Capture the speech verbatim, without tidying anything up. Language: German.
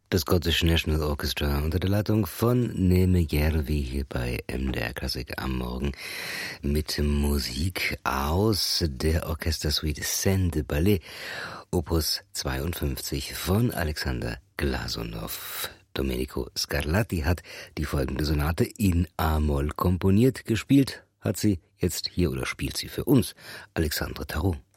Das Scottish National Orchestra unter der Leitung von Neme Järvi hier bei M D R Klassik am Morgen mit Musik aus der Orchestersuite Scène de Ballet Opus zweiundfünfzig von Alexander Glasunow. Domenico Scarlatti hat die folgende Sonate in A-Moll komponiert. Gespielt hat sie jetzt hier oder spielt sie für uns Alexandre Tarot.